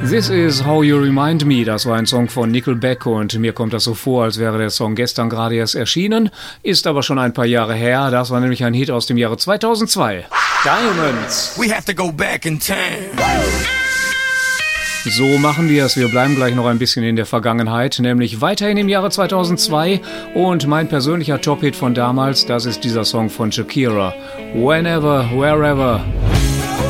This is How You Remind Me, das war ein Song von Nickelback und mir kommt das so vor, als wäre der Song gestern gerade erst erschienen, ist aber schon ein paar Jahre her, das war nämlich ein Hit aus dem Jahre 2002. Diamonds. We have to go back in time. So machen wir es, wir bleiben gleich noch ein bisschen in der Vergangenheit, nämlich weiterhin im Jahre 2002 und mein persönlicher Top-Hit von damals, das ist dieser Song von Shakira, Whenever, Wherever.